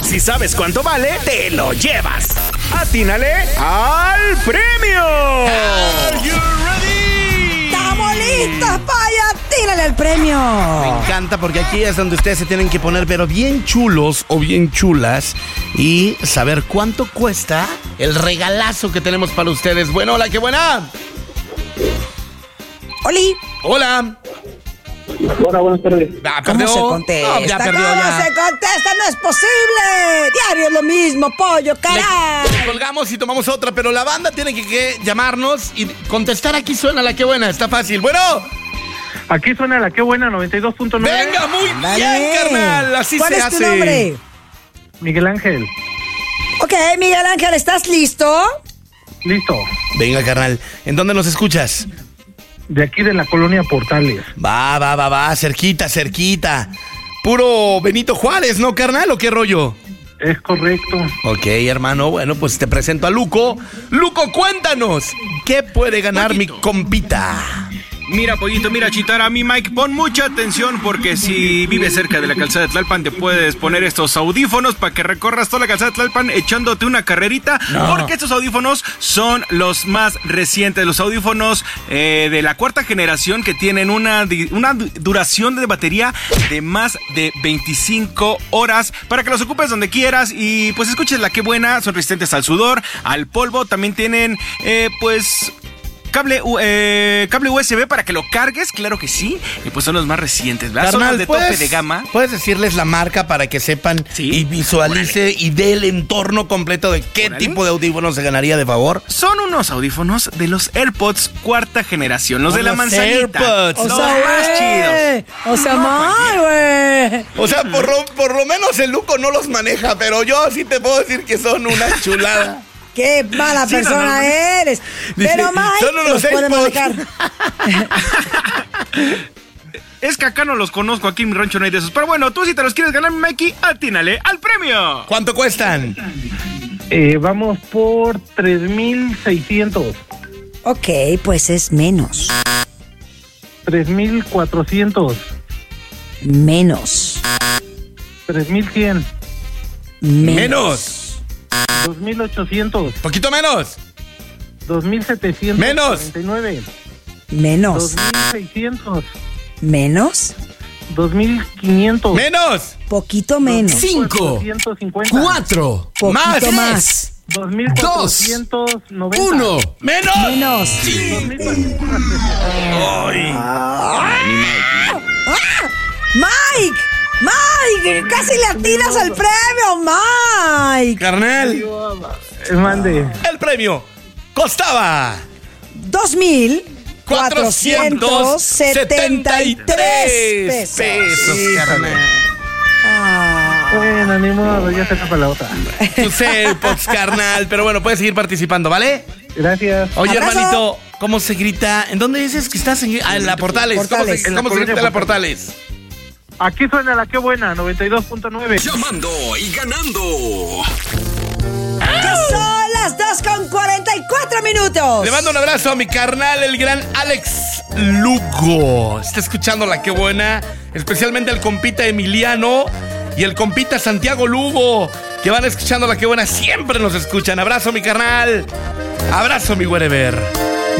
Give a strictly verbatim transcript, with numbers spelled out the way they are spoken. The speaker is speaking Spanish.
Si sabes cuánto vale, te lo llevas. ¡Atínale al premio! Are you ready? ¡Estamos listos, pollo! ¡Tírale al premio! Me encanta porque aquí es donde ustedes se tienen que poner pero bien chulos o bien chulas y saber cuánto cuesta el regalazo que tenemos para ustedes. Bueno, hola, qué buena. ¡Oli! Hola. Hola, buenas tardes. Ah, ¿Cómo perdió. se contesta? No, ya perdió, ¿Cómo ya. se contesta? ¡No es posible! Diario es lo mismo, pollo, Le, caray. le colgamos y tomamos otra, pero la banda tiene que, que llamarnos y contestar. Aquí suena la que buena, está fácil. Bueno, Aquí suena la que buena noventa y dos punto nueve. venga, muy Dale. bien, carnal. Así ¿Cuál se es hace. tu nombre? Miguel Ángel. Ok, Miguel Ángel, ¿estás listo? Listo. Venga, carnal. ¿En dónde nos escuchas? De aquí de la colonia Portales. Va, va, va, va, cerquita, cerquita. Puro Benito Juárez, ¿no, carnal? ¿O qué rollo? Es correcto. Ok, hermano, bueno, pues te presento a Luco. Luco, cuéntanos, ¿qué puede ganar mi compita? Mira, pollito, mira, Chitara, mi Mike, pon mucha atención porque si vives cerca de la calzada de Tlalpan te puedes poner estos audífonos para que recorras toda la calzada de Tlalpan echándote una carrerita, No. porque estos audífonos son los más recientes, los audífonos eh, de la cuarta generación que tienen una, di- una du- duración de batería de más de veinticinco horas para que los ocupes donde quieras y pues escuches la que buena, son resistentes al sudor, al polvo, también tienen eh, pues... Cable, U- eh, cable U S B para que lo cargues, claro que sí. Y pues son los más recientes, ¿verdad? Son los de tope ¿puedes- de gama. ¿Puedes decirles la marca para que sepan Sí. y visualice y dé el entorno completo de qué Órale. tipo de audífonos se ganaría, de favor? Son unos audífonos de los AirPods cuarta generación, los de la Los manzanita. AirPods. O Los sea, más güey. chidos. O sea, mal, güey. O sea, por lo, por lo menos el Luco no los maneja, pero yo sí te puedo decir que son una chulada. Qué mala Sí, persona no, no. eres. Dice, Pero Mike son unos los puede AirPods. manejar. Es que acá no los conozco, aquí en mi rancho no hay de esos. Pero bueno, tú si te los quieres ganar, Mikey, atínale al premio. ¿Cuánto cuestan? Eh, vamos por tres mil seiscientos. Ok, pues es menos. tres mil cuatrocientos. Menos. tres mil cien. Menos. Menos. dos mil ochocientos. Poquito menos. dos mil setecientos. Menos. cuarenta y nueve. Menos. dos mil seiscientos. Menos. dos mil quinientos. Menos. Poquito menos. Cinco, cuatrocientos cincuenta. cuatro, Poquito Más. más. dos mil cuatrocientos noventa. uno. Menos. Menos. dos mil cuatrocientos. Mike. Mike, casi le atinas al premio, Mike. Carnal, Eh, Mande. el premio costaba Dos mil cuatrocientos setenta y tres pesos. pesos, carnal. Ah. Bueno, ni modo, ya se tapa la otra. Tus AirPods, carnal. Pero bueno, puedes seguir participando, ¿vale? Gracias. Oye, Abrazo. hermanito, ¿cómo se grita? ¿En dónde dices que estás? En, ah, en la Portales. Portales. ¿Cómo se, En la cómo se colonia grita en la Portales? Aquí suena la que buena, noventa y dos punto nueve. Llamando y ganando. Ya son las dos con cuarenta y cuatro minutos. Le mando un abrazo a mi carnal, el gran Alex Lugo. Está escuchando la que buena, especialmente el compita Emiliano y el compita Santiago Lugo, que van escuchando la que buena, siempre nos escuchan. Abrazo, mi carnal. Abrazo, mi wherever.